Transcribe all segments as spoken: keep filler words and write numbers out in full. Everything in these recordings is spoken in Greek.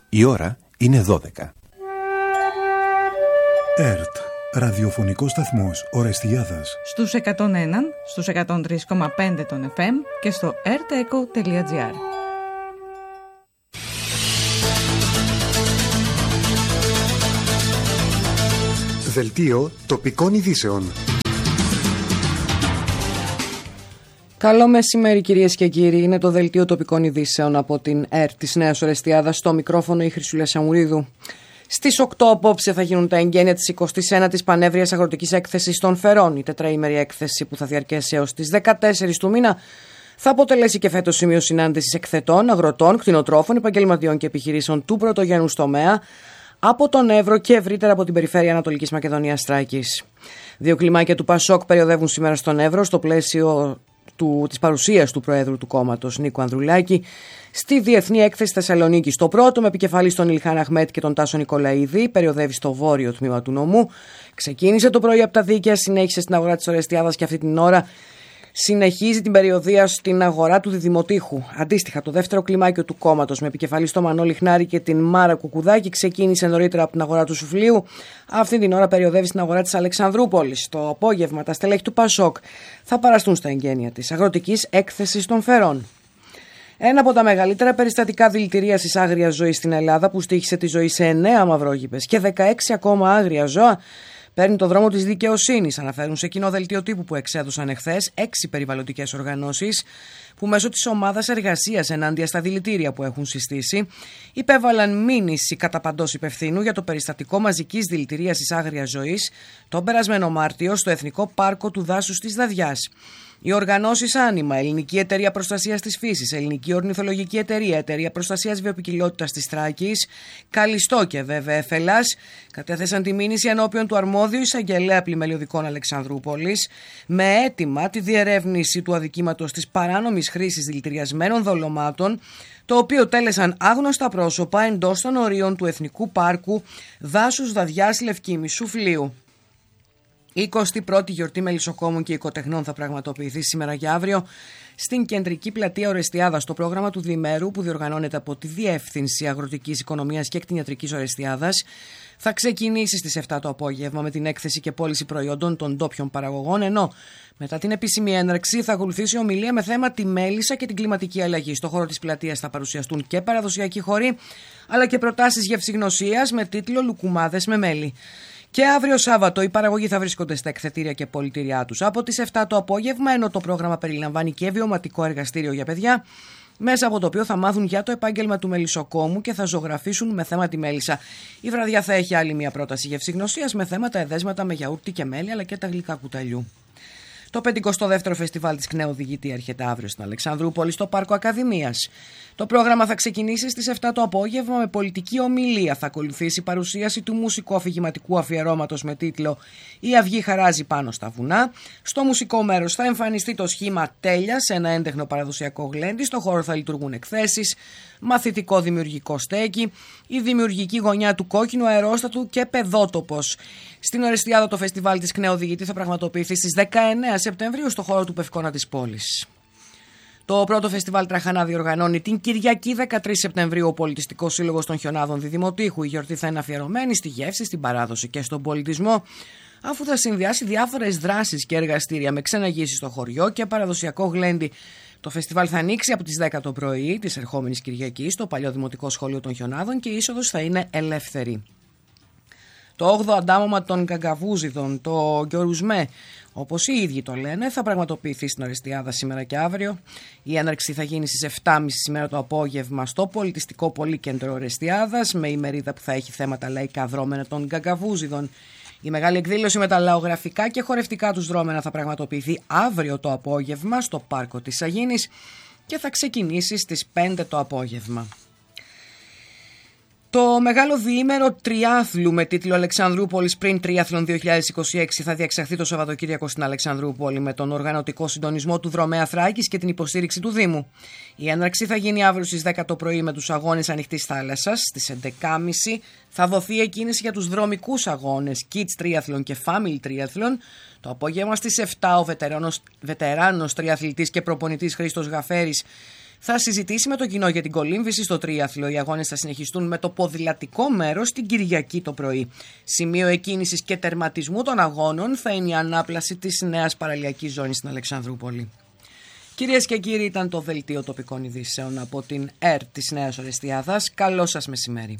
Η ώρα είναι δώδεκα. ΕΡΤ, ραδιοφωνικός σταθμός Ορεστιάδας. Στους εκατόν ένα, στους εκατόν τρία κόμμα πέντε των εφ εμ και στο ερτεκο τελεία τζι άρ. Δελτίο τοπικών ειδήσεων. Καλό μεσημέρι κυρίες και κύριοι, είναι το Δελτίο τοπικών ειδήσεων από την ΕΡΤ της Νέας Ορεστιάδας, στο μικρόφωνο η Χρυσούλα Σαμουρίδου. Στις οκτώ απόψε θα γίνουν τα εγγένεια της εικοστής ένατης Πανεύρειας Αγροτικής Έκθεσης των Φερών. Η τετραήμερη έκθεση που θα διαρκέσει έως τις δεκατέσσερις του μήνα θα αποτελέσει και φέτος σημείο συνάντησης εκθετών, αγροτών, κτηνοτρόφων, επαγγελματιών και επιχειρήσεων του πρωτογενούς τομέα από τον Εύρο και ευρύτερα από την περιφέρεια Ανατολικής Μακεδονίας Θράκης. Δύο κλιμάκια του Πασόκ περιοδεύουν σήμερα στον Εύρο στο πλαίσιο του, της παρουσίας του Προέδρου του κόμματος Νίκου Ανδρουλάκη στη Διεθνή Έκθεση Θεσσαλονίκης. Το πρώτο, με επικεφαλής τον Ηλχάν Αχμέτ και τον Τάσο Νικολαίδη, περιοδεύει στο βόρειο τμήμα του νομού. Ξεκίνησε το πρωί από τα Δίκαια, συνέχισε στην αγορά της Ορεστιάδας και αυτή την ώρα συνεχίζει την περιοδεία στην αγορά του Διδημοτήχου. Αντίστοιχα, το δεύτερο κλιμάκιο του κόμματος, με επικεφαλής τον Μανώλη Χνάρη και την Μάρα Κουκουδάκη, ξεκίνησε νωρίτερα από την αγορά του Σουφλίου. Αυτή την ώρα περιοδεύει στην αγορά της Αλεξανδρούπολης. Το απόγευμα, τα στελέχη του Πασόκ θα παραστούν στα εγγένεια της Αγροτικής Έκθεσης των Φερών. Ένα από τα μεγαλύτερα περιστατικά δηλητηρίασης άγριας ζωής στην Ελλάδα, που στοίχησε τη ζωή σε εννέα μαυρόγυπες και δεκαέξι ακόμα άγρια ζώα, παίρνει το δρόμο της δικαιοσύνης, αναφέρουν σε κοινό δελτίο τύπου που εξέδωσαν εχθές έξι περιβαλλοντικές οργανώσεις που μέσω της ομάδας εργασίας ενάντια στα δηλητήρια που έχουν συστήσει υπέβαλαν μήνυση κατά παντός υπευθύνου για το περιστατικό μαζικής δηλητηρίασης άγριας ζωής τον περασμένο Μάρτιο στο Εθνικό Πάρκο του Δάσους της Δαδιάς. Οι οργανώσεις Άνιμα, Ελληνική Εταιρεία Προστασίας της Φύσης, Ελληνική Ορνηθολογική Εταιρεία, Εταιρεία Προστασίας Βιοποικιλότητας της Θράκης, Καλιστό και βέβαια Εφελάς κατέθεσαν τη μήνυση ενώπιον του αρμόδιου εισαγγελέα πλημελιωδικών Αλεξανδρούπολης με αίτημα τη διερεύνηση του αδικήματος της παράνομης χρήσης δηλητηριασμένων δολωμάτων, το οποίο τέλεσαν άγνωστα πρόσωπα εντός των ορίων του Εθνικού Πάρκου Δάσους Δαδιάς Λευκήμη Σουφλίου. Η εικοστή πρώτη γιορτή μελισσοκόμων και οικοτεχνών θα πραγματοποιηθεί σήμερα και αύριο στην κεντρική πλατεία Ορεστιάδας. Το πρόγραμμα του διημέρου, που διοργανώνεται από τη Διεύθυνση Αγροτικής Οικονομίας και Κτηνιατρικής Ορεστιάδας, θα ξεκινήσει στις επτά το απόγευμα με την έκθεση και πώληση προϊόντων των ντόπιων παραγωγών, ενώ μετά την επίσημη έναρξη θα ακολουθήσει ομιλία με θέμα τη μέλισσα και την κλιματική αλλαγή. Στο χώρο της πλατείας θα παρουσιαστούν και παραδοσιακοί χοροί, αλλά και προτάσεις γευσηγνωσίας με τίτλο «Λουκουμάδες με μέλι». Και αύριο Σάββατο οι παραγωγοί θα βρίσκονται στα εκθετήρια και πολιτήριά τους από τις επτά το απόγευμα, ενώ το πρόγραμμα περιλαμβάνει και βιωματικό εργαστήριο για παιδιά, μέσα από το οποίο θα μάθουν για το επάγγελμα του μελισσοκόμου και θα ζωγραφίσουν με θέμα τη μέλισσα. Η βραδιά θα έχει άλλη μια πρόταση γευσηγνωσίας με θέματα εδέσματα με γιαούρτι και μέλι, αλλά και τα γλυκά κουταλιού. Το πενηκοστό δεύτερο φεστιβάλ της ΚΝΕ Οδηγητή έρχεται αύριο στην Αλεξανδρούπολη στο Πάρκο Ακαδημίας. Το πρόγραμμα θα ξεκινήσει στις επτά το απόγευμα με πολιτική ομιλία. Θα ακολουθήσει παρουσίαση του μουσικού αφηγηματικού αφιερώματος με τίτλο «Η Αυγή χαράζει πάνω στα βουνά». Στο μουσικό μέρος θα εμφανιστεί το σχήμα Τέλεια σε ένα έντεχνο παραδοσιακό γλέντι. Στο χώρο θα λειτουργούν εκθέσεις, μαθητικό δημιουργικό στέκι, η δημιουργική γωνιά του κόκκινου αερόστατου και παιδότοπος. Στην Ορεστιάδα το φεστιβάλ της ΚΝΕ Οδηγητή θα πραγματοποιηθεί στις δεκαεννέα Σεπτεμβρίου στο χώρο του Πευκόνα της πόλης. Το πρώτο φεστιβάλ Τραχανά διοργανώνει την Κυριακή δεκατρείς Σεπτεμβρίου ο Πολιτιστικός Σύλλογος των Χιονάδων Διδημοτήχου. Η γιορτή θα είναι αφιερωμένη στη γεύση, στην παράδοση και στον πολιτισμό, αφού θα συνδυάσει διάφορες δράσεις και εργαστήρια με ξεναγήσεις στο χωριό και παραδοσιακό γλέντι. Το φεστιβάλ θα ανοίξει από τις δέκα το πρωί της ερχόμενης Κυριακής στο παλιό Δημοτικό Σχολείο των Χιονάδων και η είσοδος θα είναι ελεύθερη. Το όγδοο αντάμωμα των Γκαγκαβούζιδων, το Γκιορουσμέ, όπως οι ίδιοι το λένε, θα πραγματοποιηθεί στην Ορεστιάδα σήμερα και αύριο. Η έναρξη θα γίνει στις επτά και μισή σήμερα το απόγευμα στο Πολιτιστικό Πολύκεντρο Ορεστιάδας, με ημερίδα που θα έχει θέματα λαϊκά δρόμενα των Γκαγκαβούζιδων. Η μεγάλη εκδήλωση με τα λαογραφικά και χορευτικά τους δρόμενα θα πραγματοποιηθεί αύριο το απόγευμα στο Πάρκο της Αγίνης και θα ξεκινήσει στις πέντε το απόγευμα. Το μεγάλο διήμερο τριάθλου με τίτλο Αλεξανδρούπολη Sprint Triathlon δύο χιλιάδες είκοσι έξι θα διεξαχθεί το Σαββατοκύριακο στην Αλεξανδρούπολη με τον οργανωτικό συντονισμό του Δρομέα Θράκης και την υποστήριξη του Δήμου. Η έναρξη θα γίνει αύριο στις δέκα το πρωί με τους αγώνες ανοιχτής θάλασσας. Στις έντεκα και μισή θα δοθεί εκκίνηση για τους δρομικούς αγώνες Kids Triathlon και Family Triathlon. Το απόγευμα στις επτά ο βετεράνος, βετεράνος τριαθλητής και προπονητής Χρήστος Γαφέρης Θα συζητήσει με το κοινό για την κολύμβηση στο τρίαθλο. Οι αγώνες θα συνεχιστούν με το ποδηλατικό μέρος την Κυριακή το πρωί. Σημείο εκκίνησης και τερματισμού των αγώνων θα είναι η ανάπλαση της νέας παραλιακής ζώνης στην Αλεξανδρούπολη. Κυρίες και κύριοι, ήταν το δελτίο τοπικών ειδήσεων από την ΕΡΤ της Νέας Ορεστιάδας. Καλό σας μεσημέρι.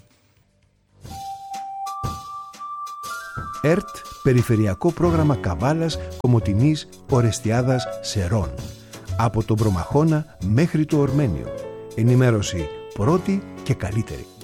ΕΡΤ, Περιφερειακό Πρόγραμμα Καβάλας, Κομοτηνής, Ορεστιάδας, Σερών. Από τον Προμαχώνα μέχρι το Ορμένιο. Ενημέρωση πρώτη και καλύτερη.